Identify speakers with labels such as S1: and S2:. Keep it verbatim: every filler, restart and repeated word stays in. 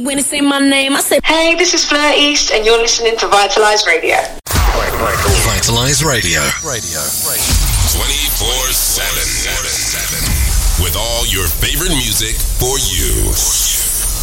S1: when they say my name. I say,
S2: hey, this is Fleur East, and you're listening to Vitalize Radio.
S3: Vitalize Radio.
S4: Radio.
S3: twenty-four seven. With all your favorite music for you.